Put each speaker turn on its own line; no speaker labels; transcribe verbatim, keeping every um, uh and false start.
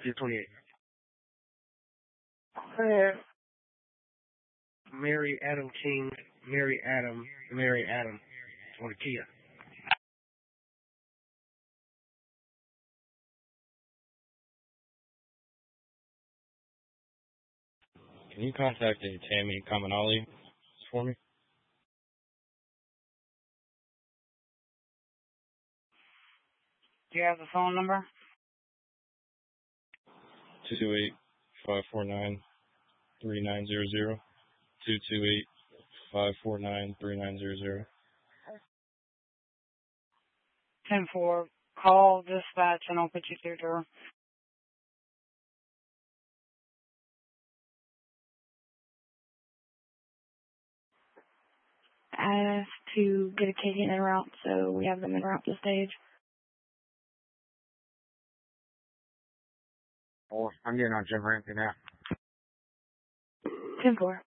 Kia twenty-eight.
Where?
Mary Adam King, Mary Adam, Mary Adam for the Kia.
Can you contact a Tammy Kamanali for me?
Do you have the phone number?
two two eight, five four nine, three nine zero zero. two two eight, five four nine, three nine zero zero.
ten four. Call dispatch and I'll put you through to her. I asked to get a ticket en route, so we have them en route to stage.
Oh, I'm getting on Jim Ramsey now.
ten four.